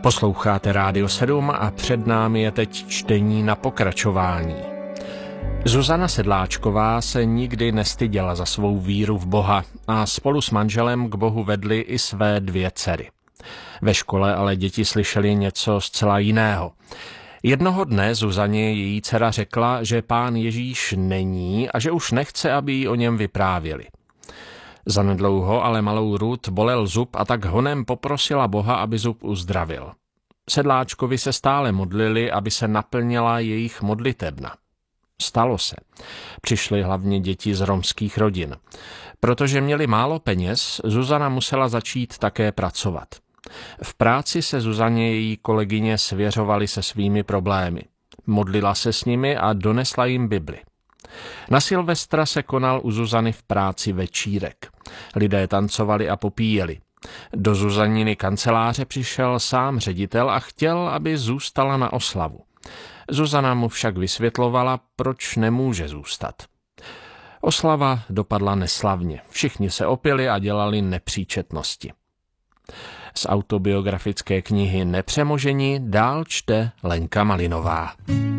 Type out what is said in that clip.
Posloucháte Rádio 7 a před námi je teď čtení na pokračování. Zuzana Sedláčková se nikdy nestyděla za svou víru v Boha a spolu s manželem k Bohu vedli i své 2 dcery. Ve škole ale děti slyšeli něco zcela jiného. Jednoho dne Zuzaně její dcera řekla, že Pán Ježíš není a že už nechce, aby jí o něm vyprávěli. Zanedlouho ale malou Ruth bolel zub a tak honem poprosila Boha, aby zub uzdravil. Sedláčkovi se stále modlili, aby se naplnila jejich modlitebna. Stalo se. Přišly hlavně děti z romských rodin. Protože měli málo peněz, Zuzana musela začít také pracovat. V práci se Zuzaně její kolegyně svěřovaly se svými problémy. Modlila se s nimi a donesla jim Bibli. Na Silvestra se konal u Zuzany v práci večírek. Lidé tancovali a popíjeli. Do Zuzaniny kanceláře přišel sám ředitel a chtěl, aby zůstala na oslavu. Zuzana mu však vysvětlovala, proč nemůže zůstat. Oslava dopadla neslavně. Všichni se opili a dělali nepříčetnosti. Z autobiografické knihy Nepřemožení dál čte Lenka Malinová.